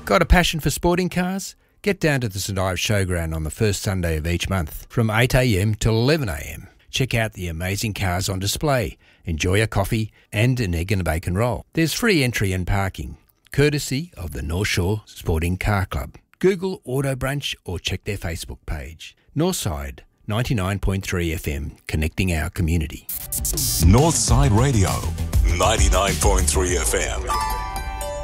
Got a passion for sporting cars? Get down to the St Ives Showground on the first Sunday of each month from 8am till 11am. Check out the amazing cars on display, enjoy a coffee and an egg and a bacon roll. There's free entry and parking, courtesy of the North Shore Sporting Car Club. Google Auto Brunch or check their Facebook page. Northside 99.3 FM, connecting our community. Northside Radio, 99.3 FM.